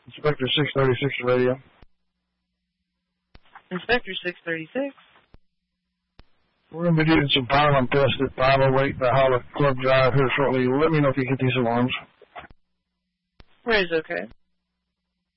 Inspector 636 radio. Inspector 636. We're going to be doing some pylon tests at 508 Valhalla Club Drive here shortly. Let me know if you get these alarms. Where is okay?